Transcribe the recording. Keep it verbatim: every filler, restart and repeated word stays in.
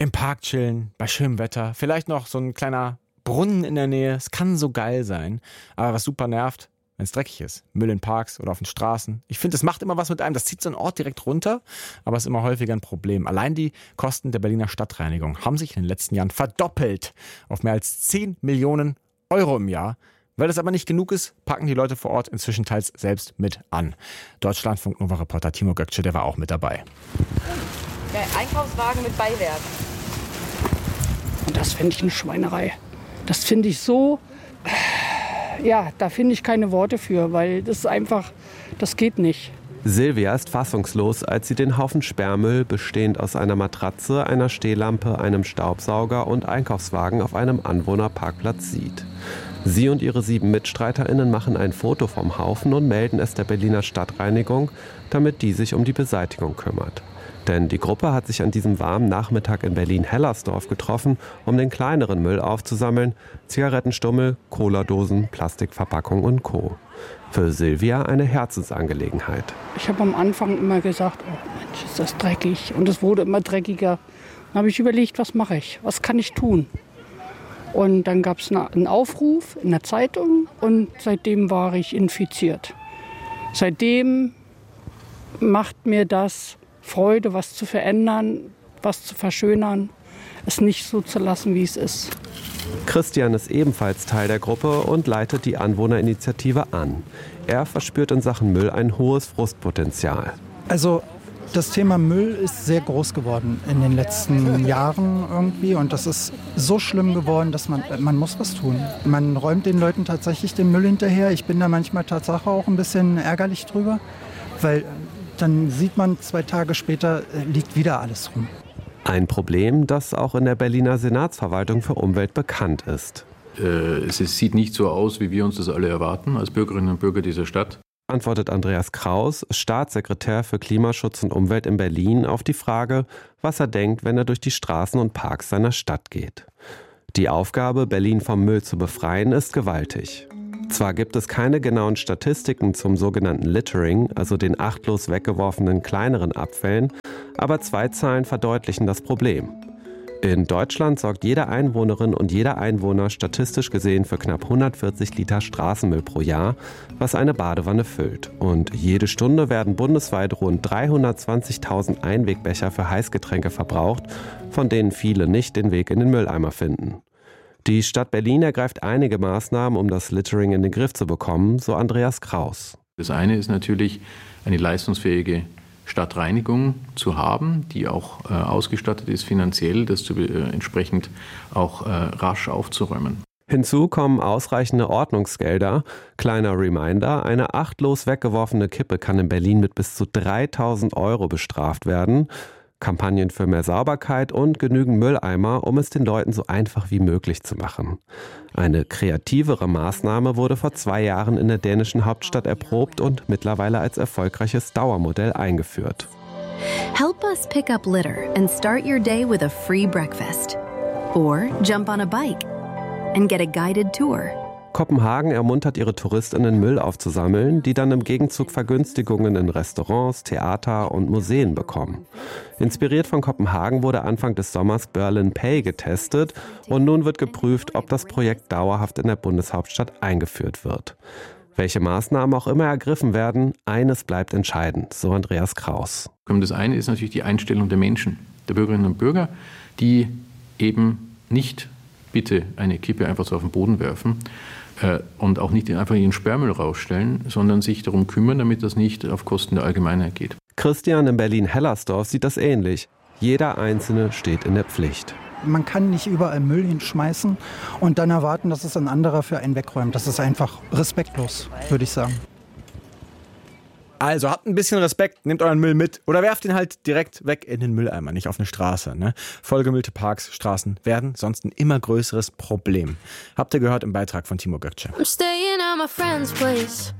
Im Park chillen, bei schönem Wetter, vielleicht noch so ein kleiner Brunnen in der Nähe. Es kann so geil sein. Aber was super nervt, wenn es dreckig ist. Müll in Parks oder auf den Straßen. Ich finde, es macht immer was mit einem. Das zieht so einen Ort direkt runter, aber es ist immer häufiger ein Problem. Allein die Kosten der Berliner Stadtreinigung haben sich in den letzten Jahren verdoppelt auf mehr als zehn Millionen Euro im Jahr. Weil das aber nicht genug ist, packen die Leute vor Ort inzwischen teils selbst mit an. Deutschlandfunk-Nova-Reporter Timo Gökçe, der war auch mit dabei. Der Einkaufswagen mit Beiwerk. Und das finde ich eine Schweinerei. Das finde ich so, ja, da finde ich keine Worte für, weil das ist einfach, das geht nicht. Silvia ist fassungslos, als sie den Haufen Sperrmüll, bestehend aus einer Matratze, einer Stehlampe, einem Staubsauger und Einkaufswagen auf einem Anwohnerparkplatz sieht. Sie und ihre sieben MitstreiterInnen machen ein Foto vom Haufen und melden es der Berliner Stadtreinigung, damit die sich um die Beseitigung kümmert. Denn die Gruppe hat sich an diesem warmen Nachmittag in Berlin-Hellersdorf getroffen, um den kleineren Müll aufzusammeln: Zigarettenstummel, Cola-Dosen, Plastikverpackung und Co. Für Silvia eine Herzensangelegenheit. Ich habe am Anfang immer gesagt, oh Mensch, ist das dreckig. Und es wurde immer dreckiger. Dann habe ich überlegt, was mache ich? Was kann ich tun? Und dann gab es einen Aufruf in der Zeitung und seitdem war ich infiziert. Seitdem macht mir das Freude, was zu verändern, was zu verschönern, es nicht so zu lassen, wie es ist. Christian ist ebenfalls Teil der Gruppe und leitet die Anwohnerinitiative an. Er verspürt in Sachen Müll ein hohes Frustpotenzial. Also das Thema Müll ist sehr groß geworden in den letzten Jahren irgendwie. Und das ist so schlimm geworden, dass man, man muss was tun. Man räumt den Leuten tatsächlich den Müll hinterher. Ich bin da manchmal Tatsache auch ein bisschen ärgerlich drüber, weil dann sieht man, zwei Tage später liegt wieder alles rum. Ein Problem, das auch in der Berliner Senatsverwaltung für Umwelt bekannt ist. Äh, es sieht nicht so aus, wie wir uns das alle erwarten als Bürgerinnen und Bürger dieser Stadt. Antwortet Andreas Kraus, Staatssekretär für Klimaschutz und Umwelt in Berlin, auf die Frage, was er denkt, wenn er durch die Straßen und Parks seiner Stadt geht. Die Aufgabe, Berlin vom Müll zu befreien, ist gewaltig. Zwar gibt es keine genauen Statistiken zum sogenannten Littering, also den achtlos weggeworfenen kleineren Abfällen, aber zwei Zahlen verdeutlichen das Problem. In Deutschland sorgt jede Einwohnerin und jeder Einwohner statistisch gesehen für knapp hundertvierzig Liter Straßenmüll pro Jahr, was eine Badewanne füllt. Und jede Stunde werden bundesweit rund dreihundertzwanzigtausend Einwegbecher für Heißgetränke verbraucht, von denen viele nicht den Weg in den Mülleimer finden. Die Stadt Berlin ergreift einige Maßnahmen, um das Littering in den Griff zu bekommen, so Andreas Kraus. Das eine ist natürlich, eine leistungsfähige Stadtreinigung zu haben, die auch äh, ausgestattet ist finanziell, das zu, äh, entsprechend auch äh, rasch aufzuräumen. Hinzu kommen ausreichende Ordnungsgelder. Kleiner Reminder, eine achtlos weggeworfene Kippe kann in Berlin mit bis zu dreitausend Euro bestraft werden. Kampagnen für mehr Sauberkeit und genügend Mülleimer, um es den Leuten so einfach wie möglich zu machen. Eine kreativere Maßnahme wurde vor zwei Jahren in der dänischen Hauptstadt erprobt und mittlerweile als erfolgreiches Dauermodell eingeführt. Help us pick up litter and start your day with a free breakfast. Or jump on a bike and get a guided tour. Kopenhagen ermuntert ihre TouristInnen, Müll aufzusammeln, die dann im Gegenzug Vergünstigungen in Restaurants, Theater und Museen bekommen. Inspiriert von Kopenhagen wurde Anfang des Sommers Berlin Pay getestet und nun wird geprüft, ob das Projekt dauerhaft in der Bundeshauptstadt eingeführt wird. Welche Maßnahmen auch immer ergriffen werden, eines bleibt entscheidend, so Andreas Kraus. Das eine ist natürlich die Einstellung der Menschen, der Bürgerinnen und Bürger, die eben nicht bitte eine Kippe einfach so auf den Boden werfen äh, und auch nicht einfach ihren Sperrmüll rausstellen, sondern sich darum kümmern, damit das nicht auf Kosten der Allgemeinheit geht. Christian in Berlin-Hellersdorf sieht das ähnlich. Jeder Einzelne steht in der Pflicht. Man kann nicht überall Müll hinschmeißen und dann erwarten, dass es ein anderer für einen wegräumt. Das ist einfach respektlos, würde ich sagen. Also habt ein bisschen Respekt, nehmt euren Müll mit oder werft ihn halt direkt weg in den Mülleimer, nicht auf eine Straße. Ne? Vollgemüllte Parks, Straßen werden sonst ein immer größeres Problem. Habt ihr gehört im Beitrag von Timo Gökçe. I'm staying at my friend's place.